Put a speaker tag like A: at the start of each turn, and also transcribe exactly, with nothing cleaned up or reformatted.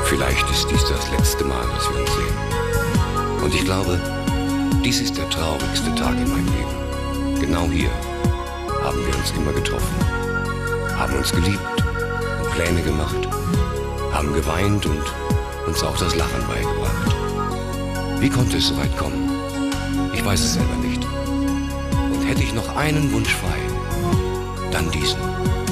A: Vielleicht ist dies das letzte Mal, dass wir uns sehen. Und ich glaube, dies ist der traurigste Tag in meinem Leben. Genau hier haben wir uns immer getroffen, haben uns geliebt und Pläne gemacht, haben geweint und uns auch das Lachen beigebracht. Wie konnte es so weit kommen? Ich weiß es selber nicht. Und hätte ich noch einen Wunsch frei, dann diesen.